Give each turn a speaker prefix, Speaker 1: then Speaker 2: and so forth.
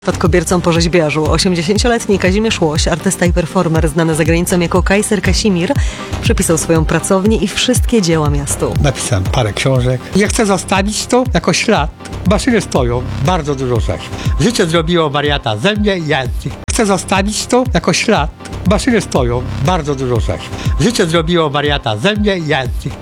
Speaker 1: Spadkobiercą po rzeźbiarzu 80-letni Kazimierz Łoś, artysta i performer znany za granicą jako Kajser Kasimir, przypisał swoją pracownię i wszystkie dzieła miastu.
Speaker 2: Napisałem parę książek. Ja chcę zostawić to jako ślad. Maszyny stoją, bardzo dużo rzeczy. Życie zrobiło wariata ze mnie i ja chcę zostawić to jako ślad. Maszyny stoją, bardzo dużo rzeczy. Życie zrobiło wariata ze mnie i ja